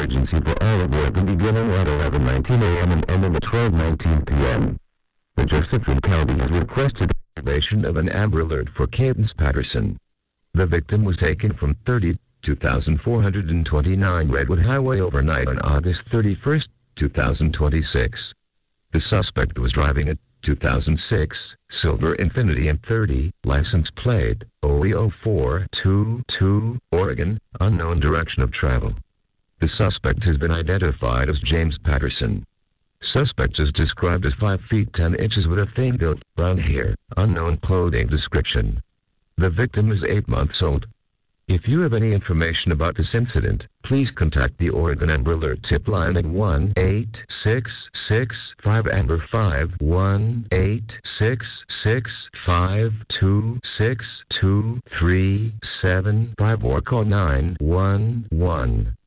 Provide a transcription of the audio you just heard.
emergency for all of Oregon beginning at 11:19 a.m. and ending at 12:19 p.m. The Josephine County has requested activation of an Amber Alert for Cadence Patterson. The victim was taken from 2429 Redwood Highway overnight on August 31, 2026. The suspect was driving a 2006 Silver Infiniti M30, license plate OE0422, Oregon, unknown direction of travel. The suspect has been identified as James Patterson. Suspect is described as 5 feet 10 inches with a thin build, brown hair, unknown clothing description. The victim is 8 months old. If you have any information about this incident, please contact the Oregon Amber Alert tip line at 1-866-5-AMBER-5, 1-866-526-2375, or call 911.